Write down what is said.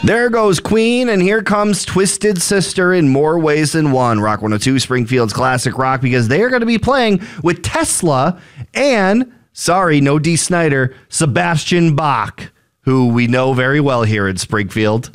There goes Queen, and here comes Twisted Sister in more ways than one. Rock 102, Springfield's classic rock, because they are going to be playing with Tesla and, sorry, no Dee Snider, Sebastian Bach, who we know very well here in Springfield.